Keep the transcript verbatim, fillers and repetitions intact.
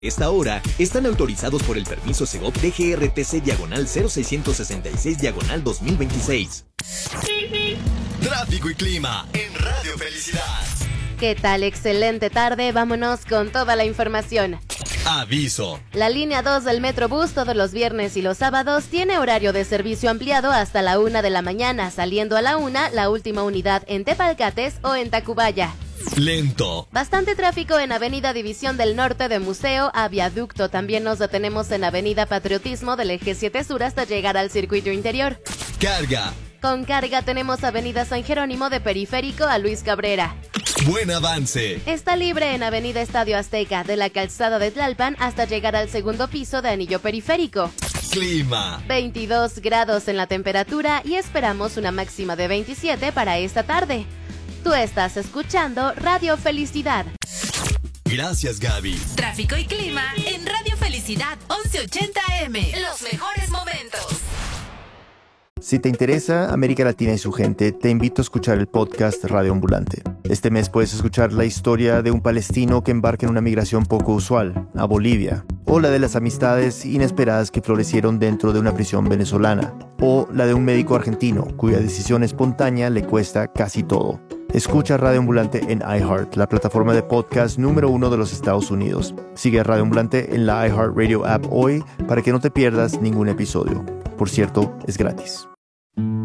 Esta hora están autorizados por el permiso Segov D G R T C diagonal cero seiscientos sesenta y seis diagonal dos mil veintiséis. Tráfico y clima en Radio Felicidad. ¿Qué tal? Excelente tarde, vámonos con toda la información. Aviso. La línea dos del Metrobús todos los viernes y los sábados tiene horario de servicio ampliado hasta la una de la mañana, saliendo a la una la última unidad en Tepalcates o en Tacubaya. Lento. Bastante tráfico en Avenida División del Norte de Museo a Viaducto. También nos detenemos en Avenida Patriotismo del Eje siete Sur hasta llegar al circuito interior. Carga. Con carga tenemos Avenida San Jerónimo de Periférico a Luis Cabrera. Buen avance. Está libre en Avenida Estadio Azteca de la calzada de Tlalpan hasta llegar al segundo piso de Anillo Periférico. Clima. veintidós grados en la temperatura y esperamos una máxima de veintisiete para esta tarde. Tú estás escuchando Radio Felicidad. Gracias, Gaby. Tráfico y clima en Radio Felicidad once ochenta A M. Los mejores momentos. Si te interesa América Latina y su gente, te invito a escuchar el podcast Radio Ambulante. Este mes puedes escuchar la historia de un palestino que embarca en una migración poco usual, a Bolivia, o la de las amistades inesperadas que florecieron dentro de una prisión venezolana, o la de un médico argentino cuya decisión espontánea le cuesta casi todo. Escucha Radio Ambulante en iHeart, la plataforma de podcast número uno de los Estados Unidos. Sigue a Radio Ambulante en la iHeartRadio app hoy para que no te pierdas ningún episodio. Por cierto, es gratis.